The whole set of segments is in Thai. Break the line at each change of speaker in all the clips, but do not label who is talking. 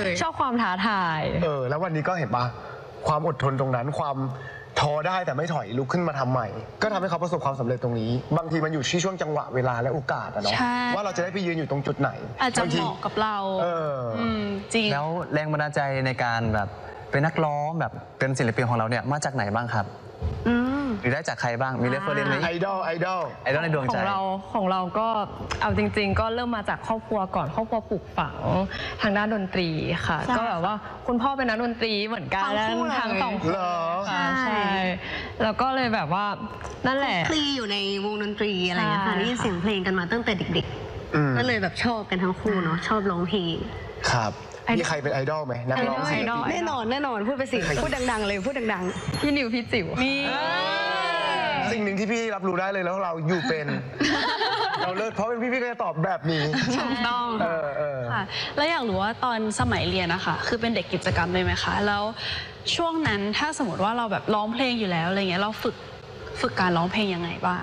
ชอบความท้าทาย
แล้ววันนี้ก็เห็นปะความอดทนตรงนั้นความท้อได้แต่ไม่ถอยลุกขึ้นมาทำใหม่ก็ทำให้เขาประสบความสำเร็จตรงนี้บางทีมันอยู่ที่ช่วงจังหวะเวลาและโอกาสอะเนาะว่าเราจะได้ไปยืนอยู่ตรงจุดไหน
อาจจะเหมาะกับเรา
จริงแล้วแรงบันดาลใจในการแบบเป็นนักร้องแบบเป็นศิลปินของเราเนี่ยมาจากไหนบ้างครับหรือได้จากใครบ้างมีเรฟเฟอร์เรนซ์ไหม
ไอดอล
ในดวงใจ
ของเราก็เอาจริงๆก็เริ่มมาจากครอบครัวก่อนครอบครัวปลูกฝังทางด้านดนตรีค่ะก็แบบว่าคุณพ่อเป็นนักดนตรีเหมือนกันทั้งสองคนใช่แล้วก็เลยแบบว่านั่นแหละ
คลีอยู่ในวงดนตรีอะไรอย่างเงี้ยค่ะได้ยินเสียงเพลงกันมาตั้งแต่เด็กๆก็เลยแบบชอบกันทั้งคู่เนาะชอบร้องเพลง
ครับมีใครเป็นไอดอลไหมนักร้องศิลปิน
แน่นอนพูดไปสิพูดดังๆเลยพูดดัง
ๆพี่นิวพี่จิ๋ว
นี่
สิ่งหนึ่งที่พี่รับรู้ได้เลยแล้วเราอยู่เป็นเราเลิศเพราะเป็นพี่ก็จะตอบแบบนี้
ถูกต้องค่ะแล้วอยากรู้ว่าตอนสมัยเรียนนะคะคือเป็นเด็กกิจกรรมเลยไหมคะแล้วช่วงนั้นถ้าสมมติว่าเราแบบร้องเพลงอยู่แล้วอะไรเงี้ยเราฝึกการร้องเพลงยังไงบ้าง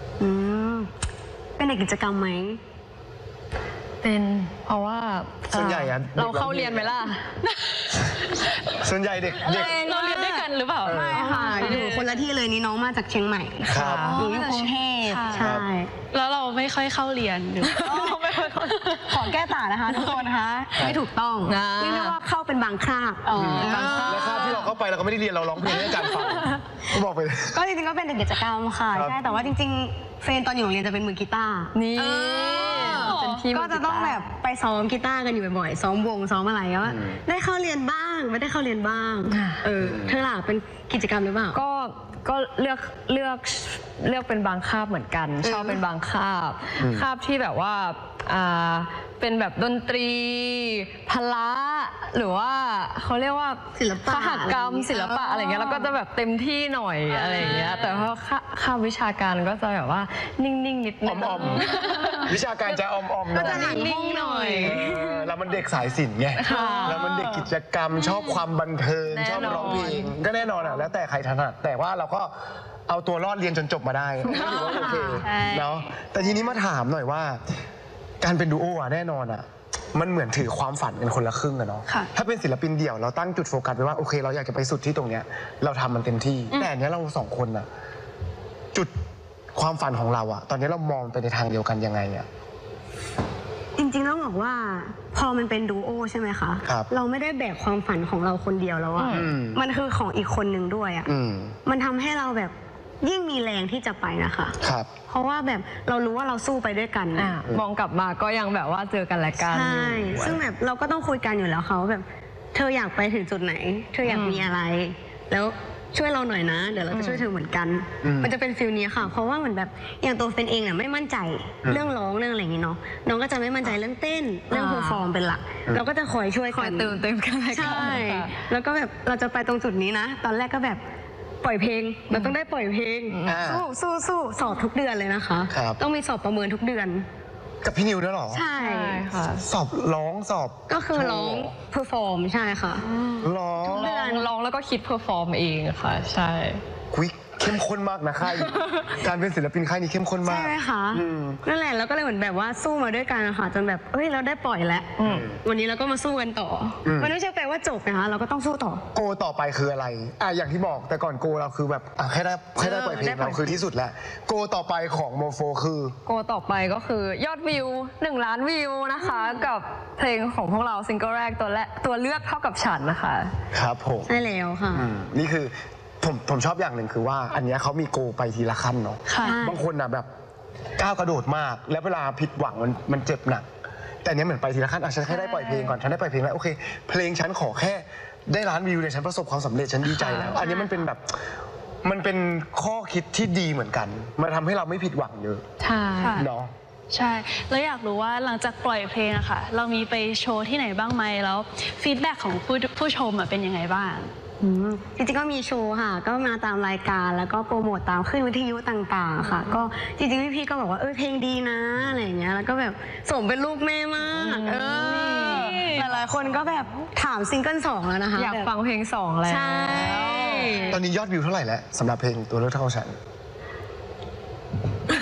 เป็นเด็กกิจกรรมไหม
เป็นเพราะว่า
ส่วนใหญ่
เราเข้าเรียนไหมล่ะ
ส่วนใหญ่เด็ก
เราเรียนด้วยกันหรือเปล่า
ไม่ค่ะอยู่คนละที่เลยนี่น้องมาจากเชียงใหม่อยู่ที่กรุงเทพใช่
แล้วเราไม่ค่อยเข้าเรียน
ขอแก้ต่างนะคะทุกคนคะไม่ถูกต้องเรียกว่าเข้าเป็นบางคาบ
แล้วคาบที่เราเข้าไปเราก็ไม่ได้เรียนเราร้องเพลงให้การฟังก็บอกไป
ก็จริงๆก็เป็นเด็กกิจกรรมค่ะใช่แต่ว่าจริงๆเฟรนตอนอยู่โรงเรียนจะเป็นมือกีตาร์
นี่
ก็จะต้องแบบไปซ้อมกีตาร์กันอยู่บ่อยๆซ้อมวงซ้อมอะไรก็ได้เข้าเรียนบ้างไม่ได้เข้าเรียนบ้างเธอล่ะเป็นกิจกรรมหรือเปล่า
ก็เลือกเป็นบางคาบเหมือนกันชอบเป็นบางคาบที่แบบว่าเป็นแบบดนตรีพละหรือว่าเขาเรียกว่า
ศิลปะ
คหกรรมศิลปะอะไรเงี้ยแล้วก็จะแบบเต็มที่หน่อยอะไรเงี้ยแต่พอคาบวิชาการก็จะแบบว่านิ่งๆนิดนึง
วิชาการจะอม
ก็จะนิ่งๆหน่อย
แล้วมันเด็กสายศิลป์ไงแล้วมันเด็กกิจกรรมชอบความบันเทิงชอบร้องเพลงก็แน่นอนแล้วแต่ใครถนัดแต่ว่าเราก็เอาตัวรอดเรียนจนจบมาได้ถือว่าโอเคเนาะแต่ทีนี้มาถามหน่อยว่าการเป็นดูโอแน่นอนมันเหมือนถือความฝันกันคนละครึ่งอะเนาะถ้าเป็นศิลปินเดี่ยวเราตั้งจุดโฟกัสไว้ว่าโอเคเราอยากจะไปสุดที่ตรงเนี้ยเราทำมันเต็มที่แต่อันนี้เราสองคนจุดความฝันของเราตอนนี้เรามองไปในทางเดียวกันยังไง
จริงๆต้องบอกว่าพอมันเป็นดูโอใช่ไหมคะเราไม่ได้แบกความฝันของเราคนเดียวแล้วมันคือของอีกคนหนึ่งด้วยมันทำให้เราแบบยิ่งมีแรงที่จะไปนะคะเพราะว่าแบบเรารู้ว่าเราสู้ไปด้วยกัน
มองกลับมาก็ยังแบบว่าเจอกันและกัน
ใช่ซึ่งแบบเราก็ต้องคุยกันอยู่แล้วเขาแบบเธออยากไปถึงจุดไหนเธออยากมีอะไรแล้วช่วยเราหน่อยนะเดี๋ยวเราจะช่วยเธอเหมือนกันมันจะเป็นฟิลนี้ค่ะเพราะว่าเหมือนแบบอย่างตัวเฟนเองไม่มั่นใจเรื่องร้องเรื่องอะไรอย่างนี้เนาะน้องก็จะไม่มั่นใจเรื่องเต้นเรื่องเพอร์ฟอร์มเป็นหลักเราก็จะคอยช่วยกัน
เติมกัน
ใช่แล้วก็แบบเราจะไปตรงจุดนี้นะตอนแรกก็แบบปล่อยเพลงเราต้องได้ปล่อยเพลงสู้สอบทุกเดือนเลยนะคะต้องมีสอบประเมินทุกเดือน
กับพี่นิวด้วยหรอ
ใช่
ค่ะ
สอบร้องสอบ
ก็คือร้องเพอร์ฟอร์มใช่ค่ะ
ร้อง
ทุกเดือนร้องแล้วก็คิดเพอร์ฟอร์มเองค่ะใช่
เข้มข้นมากนะค่ายการเป็นศิลปินค่ายนี้เข้มข้นมาก
ใช่ไหมคะนั่นแหละแล้วก็เลยเหมือนแบบว่าสู้มาด้วยกันนะคะจนแบบเราได้ปล่อยแล้ววันนี้เราก็มาสู้กันต่อมันไม่ใช่แปลว่าจบนะคะเราก็ต้องสู้ต่อ
โกต่อไปคืออะไรอย่างที่บอกแต่ก่อนโกเราคือแบบแค่ได้ปล่อยเพลงเราคือที่สุดแล้วโกต่อไปของโมโฟคือ
โกต่อไปก็คือยอดวิว1 ล้านวิวนะคะกับเพลงของพวกเราซิงเกิลแรกตัวเลือกเท่ากับฉันนะคะ
ครับผม
ใช่แล้วค่ะ
นี่คือผมชอบอย่างหนึ่งคือว่าอันนี้เขามีโกไปทีละขั้นเนาะบางคนแบบก้าวกระโดดมากแล้วเวลาผิดหวังมันเจ็บหนักแต่เนี้ยเหมือนไปทีละขั้นฉันแค่ได้ปล่อยเพลงก่อนฉันได้ปล่อยเพลงแล้วโอเคเพลงฉันขอแค่ได้ล้านวิวเนี่ยฉันประสบความสำเร็จฉันดีใจแล้วอันนี้มันเป็นแบบมันเป็นข้อคิดที่ดีเหมือนกันมันทำให้เราไม่ผิดหวังเยอะ
ใช่
เนาะ
ใช่แล้วอยากรู้ว่าหลังจากปล่อยเพลงอะค่ะเรามีไปโชว์ที่ไหนบ้างไหมแล้วฟีดแบ็กของผู้ชมเป็นยังไงบ้าง
จริงๆก็มีโชว์ค่ะก็มาตามรายการแล้วก็โปรโมทตามขึ้นวิทยุต่างๆค่ะก็จริงๆพี่ๆก็บอกว่าเพลงดีนะอะไรอย่างเงี้ยแล้วก็แบบสมเป็นลูกแม่มากหลายๆคนก็แบบถามซิงเกิล2แล้วนะคะ
อยากฟังเพลง2แล้ว
ใช่
ตอนนี้ยอดวิวเท่าไหร่แล้วสำหรับเพลงตัวเลือกเท่าฉัน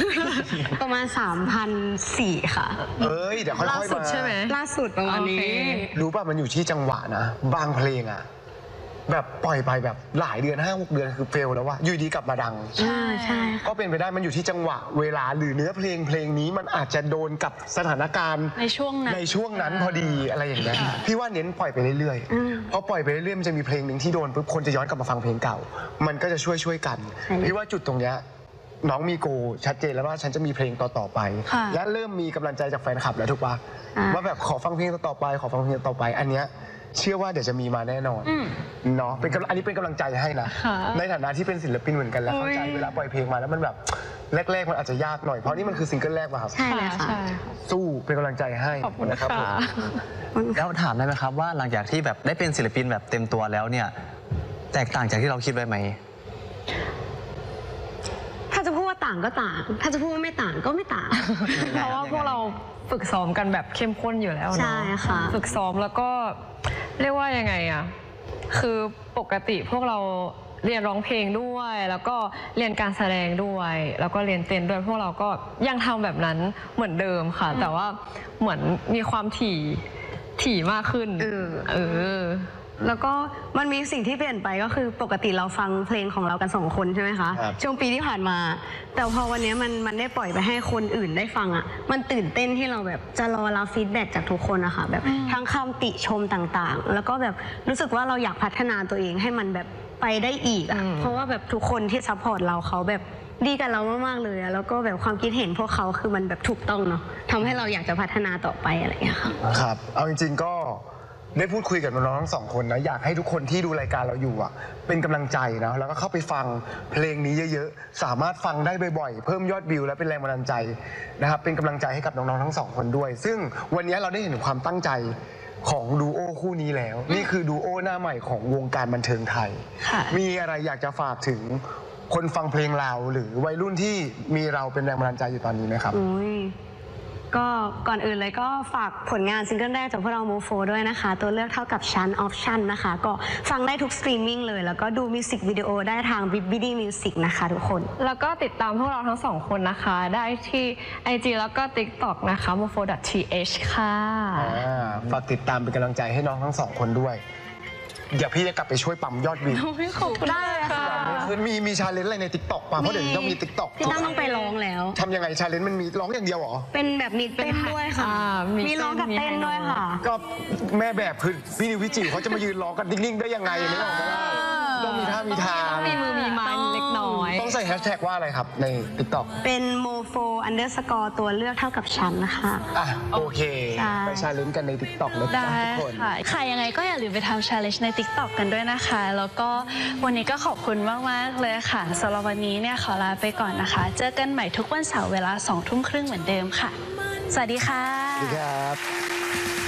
ประมาณ 3,400 ค่ะ
เอ้ยเดี๋ยวค่อยๆ
ล่าสุด
มา
ใช่ไหม
ล่าสุดประมาณนี้
โอเค
รู้ป่ะมันอยู่ที่จังหวะนะบางเพลงอะแบบปล่อยไปแบบหลายเดือน5-6 เดือนคือเฟลแล้วว่าอยู่ดีกลับมาดัง
ใช่ใช่
ก็เป็นไปได้มันอยู่ที่จังหวะเวลาหรือเนื้อเพลงนี้มันอาจจะโดนกับสถานการณ์
ในช่วงนั้น
พอดีอะไรอย่างเงี้ยพี่ว่าเน้นปล่อยไปเรื่อยๆพอปล่อยไปเรื่อยๆมันจะมีเพลงหนึ่งที่โดนปุ๊บคนจะย้อนกลับมาฟังเพลงเก่า มันก็จะช่วยกันพี่ว่าจุดตรงเนี้ยน้องมีโกชัดเจนแล้วว่าฉันจะมีเพลงต่อๆไป และเริ่มมีกำลังใจจากแฟนคลับแล้วถูกปะว่าแบบขอฟังเพลงต่อๆไปขอฟังเพลงต่อไปอันเนี้ยเชื่อว่าเดี๋ยวจะมีมาแน่นอนเนาะอันนี้เป็นกำลังใจให้นะในฐานะที่เป็นศิลปินเหมือนกันแล้วเข้าใจเวลาปล่อยเพลงมาแล้วมันแบบแรกๆมันอาจจะยากหน่อยเพราะนี่มันคือซิงเกิลแรกป่ะครับ
ใช่เลยค่ะ
สู้เป็นกำลังใจให้
ขอบคุณ
นะครับ
ค่ะ
ผม
แล้วถามได้ไหมครับว่าหลังจากที่แบบได้เป็นศิลปินแบบเต็มตัวแล้วเนี่ยแตกต่างจากที่เราคิดไว้ไหม
ถ้าจะพูดว่าต่างก็ต่าง ถ้าจะพูดว่าไม่ต่างก็ไม่ต่าง
เพราะว่าพวกเราฝึกซ้อมกันแบบเข้มข้นอยู่แล้วเนาะ
ใช่ค่ะ
ฝึกซ้อมแล้วก็เรียกว่ายังไงอะคือปกติพวกเราเรียนร้องเพลงด้วย แล้วก็เรียนการแสดงด้วย แล้วก็เรียนเต้นด้วยพวกเราก็ยังทำแบบนั้นเหมือนเดิมค่ะ แต่ว่าเหมือนมีความถี่มากขึ้น
แล้วก็มันมีสิ่งที่เปลี่ยนไปก็คือปกติเราฟังเพลงของเรากัน2 คนใช่ไหมคะ
ครับ
ช่วงปีที่ผ่านมา แต่พอวันนี้มันได้ปล่อยไปให้คนอื่นได้ฟังอ่ะมันตื่นเต้นที่เราแบบจะรอรับฟีดแบ็กจากทุกคนนะคะแบบทั้งคำติชมต่างๆ แล้วก็แบบรู้สึกว่าเราอยากพัฒนาตัวเองให้มันแบบไปได้อีกอ่ะเพราะว่าแบบทุกคนที่ซัพพอร์ตเราเขาแบบดีกับเรามากๆเลยอะแล้วก็แบบความคิดเห็นพวกเขาคือมันแบบถูกต้องเนาะทำให้เราอยากจะพัฒนาต่อไปอะไรอย่างเงี้ยค่ะ
ครับเอาจริงๆก็ได้พูดคุยกับน้องๆทั้งสองคนนะอยากให้ทุกคนที่ดูรายการเราอยู่อ่ะเป็นกำลังใจนะแล้วก็เข้าไปฟังเพลงนี้เยอะๆสามารถฟังได้บ่อยๆเพิ่มยอดวิวและเป็นแรงบันดาลใจนะครับเป็นกำลังใจให้กับน้องๆทั้งสองคนด้วย ซึ่งวันนี้เราได้เห็นความตั้งใจของดูโอคู่นี้แล้วนี่คือดูโอหน้าใหม่ของวงการบันเทิงไทย มีอะไรอยากจะฝากถึงคนฟังเพลงเราหรือวัยรุ่นที่มีเราเป็นแรงบันดาลใจอยู่ตอนนี้ไหมครับ
ก็ก่อนอื่นเลยก็ฝากผลงานซิงเกิลแรกจากพวกเราโมโฟด้วยนะคะตัวเลือกเท่ากับชั้นออปชั่นนะคะก็ฟังได้ทุกสตรีมมิ่งเลยแล้วก็ดูมิวสิกวิดีโอได้ทาง Bibbidi Music นะคะทุกคน
แล้วก็ติดตามพวกเราทั้งสองคนนะคะ ได้ที่ IG แล้วก็ TikTok นะคะ mofo.th ค่ะ
ฝากติดตามเป็นกำลังใจให้น้องทั้งสองคนด้วยเดี๋ยวพี่จะกลับไปช่วยปั๊มยอดวิว
ขอบคุณได้ค่ะ
มีชาเลนจ์อะไรใน TikTok ป่ะเพราะเดี๋ยวนี้ต้องมี TikTok
พี่ตั้มต้องไปร้องแล้ว
ทำยังไงชาเลนจ์มันมีร้องอย่างเดียวเหรอ
เป็นแบบมีเต้นด้วยค่ะ มีร้องกับเต้นด้วยค่ะ
ก็แม่แบบคือพี่นิวพี่จิ๋วเขาจะมายืนร้องกันนิ่งๆได้ยังไงไม่ออกมาต้องมีท่ามีทาง
มีมือมีไม้เล็กน้อย
ต้องใส่แฮชแท็กว่าอะไรครับใน TikTok
เป็นโมโฟ_ตัวเลือกเท่ากับชั้นนะคะ
อ่ะโอเค
ใช่
ไปชาเลนจ์กันใน TikTok นะจ๊ะ
ได้
ทุกคน
ค่ะยังไงก็อย่าลืมไปทำ challenge ใน TikTok กันด้วยนะคะ แล้วก็วันนี้ก็ขอบคุณมากๆเลยค่ะสำหรับวันนี้เนี่ยขอลาไปก่อนนะคะ เจอกันใหม่ทุกวันเสาร์เวลา 20:30 เหมือนเดิมค่ะ สวัสดีค่ะ
สวัสดีครับ